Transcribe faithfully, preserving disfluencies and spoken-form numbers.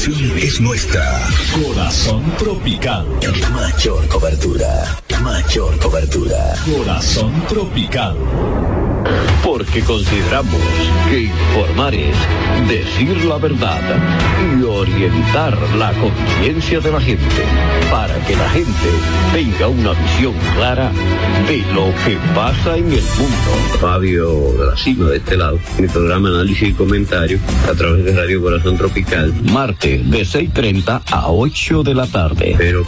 información es nuestra. Corazón Tropical. Mayor cobertura. Mayor cobertura. Corazón Tropical. Porque consideramos que informar es decir la verdad y orientar la conciencia de la gente para que la gente tenga una visión clara de lo que pasa en el mundo. Fabio de la Cima, de este lado, mi programa Análisis y Comentario a través de Radio Corazón Tropical. Martes de seis y treinta a ocho de la tarde. Espero